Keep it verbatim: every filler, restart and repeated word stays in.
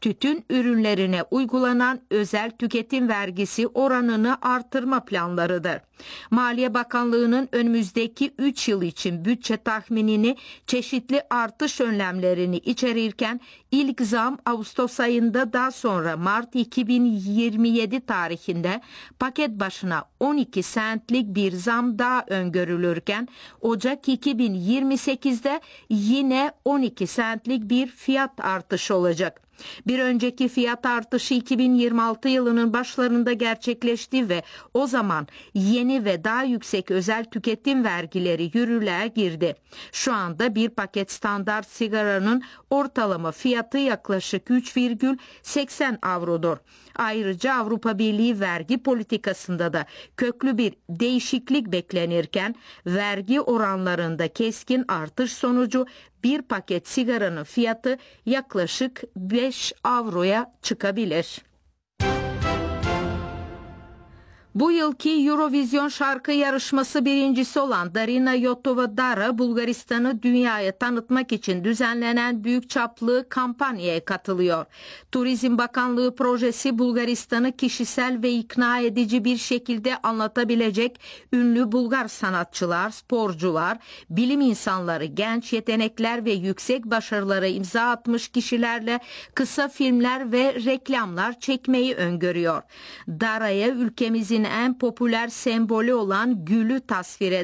tütün ürünlerine uygulanan özel tüketim vergisi oranını artırma planlarıdır. Maliye Bakanlığı'nın önümüzdeki üç yıl için bütçe tahminini çeşitli artış önlemlerini içerirken ilk zam Ağustos ayında, daha sonra Mart iki bin yirmi yedi tarihinde paket başına on iki sentlik bir zam daha öngörülürken Ocak iki bin yirmi sekizde yine on iki sentlik bir fiyat artışı olacak. Bir önceki fiyat artışı iki bin yirmi altı yılının başlarında gerçekleşti ve o zaman yeni ve daha yüksek özel tüketim vergileri yürürlüğe girdi. Şu anda bir paket standart sigaranın ortalama fiyatı yaklaşık üç virgül seksen avrodur. Ayrıca Avrupa Birliği vergi politikasında da köklü bir değişiklik beklenirken vergi oranlarında keskin artış sonucu bir paket sigaranın fiyatı yaklaşık beş avroya çıkabilir. Bu yılki Eurovision şarkı yarışması birincisi olan Darina Yotovadara, Bulgaristan'ı dünyaya tanıtmak için düzenlenen büyük çaplı kampanyaya katılıyor. Turizm Bakanlığı projesi Bulgaristan'ı kişisel ve ikna edici bir şekilde anlatabilecek ünlü Bulgar sanatçılar, sporcular, bilim insanları, genç yetenekler ve yüksek başarılara imza atmış kişilerle kısa filmler ve reklamlar çekmeyi öngörüyor. Dara'ya ülkemizin en popüler sembolü olan gülü tasvir eden